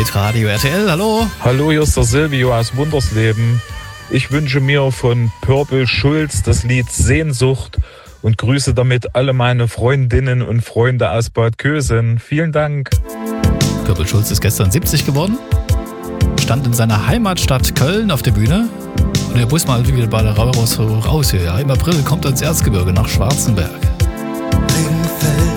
Hitradio RTL, hallo. Hallo, hier ist der Silvio aus Wundersleben. Ich wünsche mir von Purple Schulz das Lied Sehnsucht und grüße damit alle meine Freundinnen und Freunde aus Bad Kösen. Vielen Dank. Purple Schulz ist gestern 70 geworden, stand in seiner Heimatstadt Köln auf der Bühne. Und der Bus mal wieder bei der raus hier. Ja. Im April kommt er ins Erzgebirge nach Schwarzenberg. Regen fällt